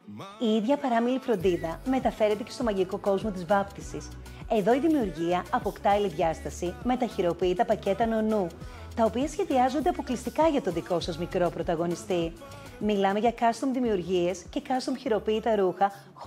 Η ίδια παράμιλη φροντίδα μεταφέρεται και στο μαγικό κόσμο της βάπτισης. Εδώ η δημιουργία αποκτά άλλη διάσταση με τα χειροποίητα πακέτα νονού, τα οποία σχεδιάζονται αποκλειστικά για τον δικό σας μικρό πρωταγωνιστή. Μιλάμε για custom δημιουργίες και custom χειροποίητα ρούχα